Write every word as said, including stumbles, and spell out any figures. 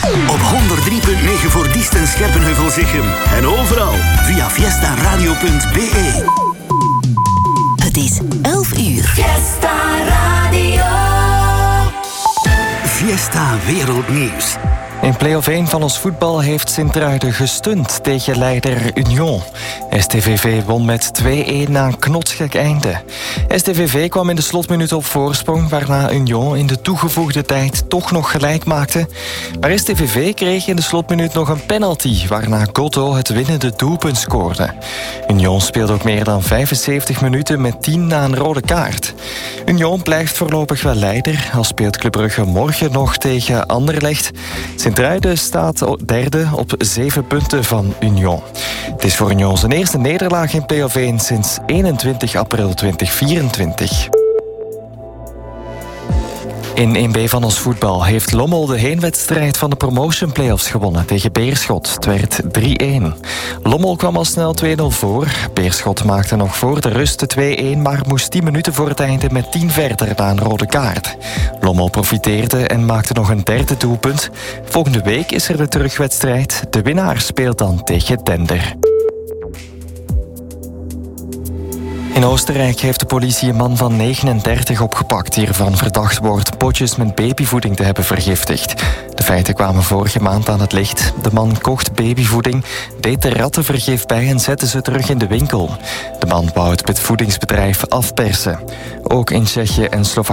Op honderd drie punt negen voor Diest en Scherpenheuvel-Zichem. En overal via fiesta radio punt b e. Het is elf uur. Fiesta Radio. Fiesta Wereldnieuws. In play-off één van ons voetbal heeft Sint-Truiden gestunt tegen leider Union. S T V V won met twee-een na een knotsgek einde. S T V V kwam in de slotminuut op voorsprong, waarna Union in de toegevoegde tijd toch nog gelijk maakte. Maar S T V V kreeg in de slotminuut nog een penalty, waarna Gotto het winnende doelpunt scoorde. Union speelde ook meer dan vijfenzeventig minuten met tien na een rode kaart. Union blijft voorlopig wel leider, al speelt Club Brugge morgen nog tegen Anderlecht. Sint-Truiden staat derde op zeven punten van Union. Het is voor Union zijn eerste nederlaag in play-off één sinds eenentwintig april tweeduizend vierentwintig. In één B van ons voetbal heeft Lommel de heenwedstrijd van de promotion playoffs gewonnen tegen Beerschot. Het werd drie-een. Lommel kwam al snel twee-nul voor. Beerschot maakte nog voor de rust de twee-een, maar moest tien minuten voor het einde met tien verder na een rode kaart. Lommel profiteerde en maakte nog een derde doelpunt. Volgende week is er de terugwedstrijd. De winnaar speelt dan tegen Dender. In Oostenrijk heeft de politie een man van negenendertig opgepakt die ervan verdacht wordt potjes met babyvoeding te hebben vergiftigd. De feiten kwamen vorige maand aan het licht. De man kocht babyvoeding, deed de rattenvergif bij en zette ze terug in de winkel. De man wou het voedingsbedrijf afpersen. Ook in Tsjechië en Slowakije